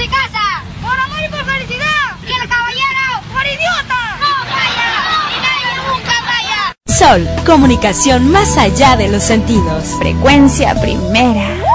mi casa! ¡Por amor y por felicidad! ¡Y el caballero por idiota! ¡No vaya! ¡Y nadie nunca vaya! Sol, comunicación más allá de los sentidos. Frecuencia primera.